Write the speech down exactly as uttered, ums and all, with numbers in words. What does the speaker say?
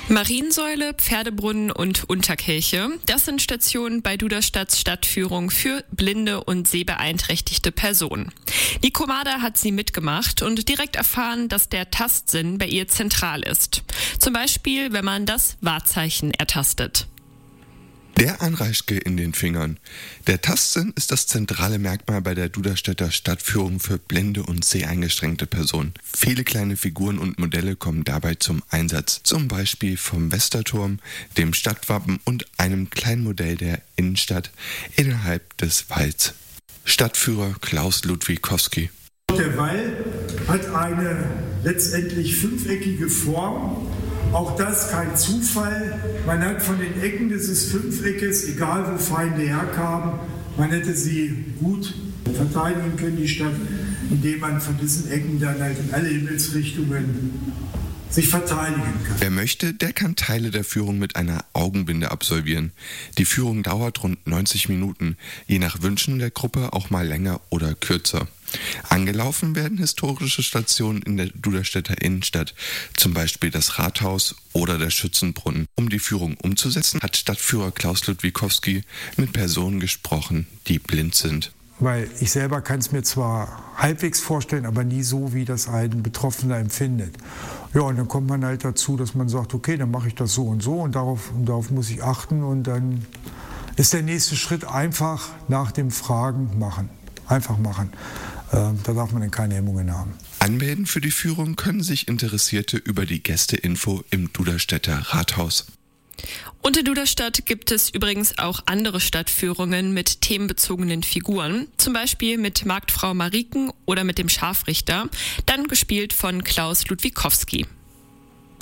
Mariensäule, Pferdebrunnen und Unterkirche, das sind Stationen bei Duderstadts Stadtführung für blinde und sehbeeinträchtigte Personen. Nico Mader hat sie mitgemacht und direkt erfahren, dass der Tastsinn bei ihr zentral ist. Zum Beispiel, wenn man das Wahrzeichen ertastet. Der Anreischke in den Fingern. Der Tastsinn ist das zentrale Merkmal bei der Duderstädter Stadtführung für blinde und seheingeschränkte Personen. Viele kleine Figuren und Modelle kommen dabei zum Einsatz. Zum Beispiel vom Westerturm, dem Stadtwappen und einem kleinen Modell der Innenstadt innerhalb des Walls. Stadtführer Klaus Ludwikowski. Der Wall hat eine letztendlich fünfeckige Form. Auch das kein Zufall. Man hat von den Ecken dieses Fünfeckes, egal wo Feinde herkamen, man hätte sie gut verteidigen können, die Stadt, indem man von diesen Ecken dann halt in alle Himmelsrichtungen sich verteidigen kann. Wer möchte, der kann Teile der Führung mit einer Augenbinde absolvieren. Die Führung dauert rund neunzig Minuten, je nach Wünschen der Gruppe auch mal länger oder kürzer. Angelaufen werden historische Stationen in der Duderstädter Innenstadt, zum Beispiel das Rathaus oder der Schützenbrunnen. Um die Führung umzusetzen, hat Stadtführer Klaus Ludwikowski mit Personen gesprochen, die blind sind. Weil ich selber kann es mir zwar halbwegs vorstellen, aber nie so, wie das ein Betroffener empfindet. Ja, und dann kommt man halt dazu, dass man sagt, okay, dann mache ich das so und so und darauf, und darauf muss ich achten. Und dann ist der nächste Schritt einfach nach dem Fragen machen. Einfach machen. Äh, da darf man dann keine Hemmungen haben. Anmelden für die Führung können sich Interessierte über die Gästeinfo im Duderstädter Rathaus. Unter Duderstadt gibt es übrigens auch andere Stadtführungen mit themenbezogenen Figuren, zum Beispiel mit Marktfrau Mariken oder mit dem Scharfrichter, dann gespielt von Klaus Ludwikowski.